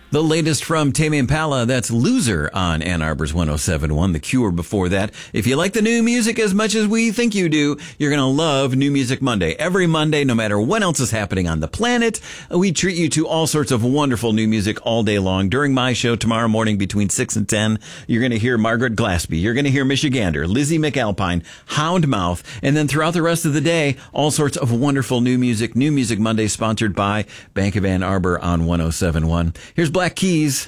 The latest from Tame Impala, that's Loser on Ann Arbor's 107.1. The Cure before that. If you like the new music as much as we think you do, you're going to love New Music Monday. Every Monday, no matter what else is happening on the planet, we treat you to all sorts of wonderful new music all day long. During my show tomorrow morning between 6 and 10, you're going to hear Margaret Glaspie. You're going to hear Michigander, Lizzie McAlpine, Houndmouth, and then throughout the rest of the day, all sorts of wonderful new music. New Music Monday sponsored by Bank of Ann Arbor on 107.1. Here's Black Keys.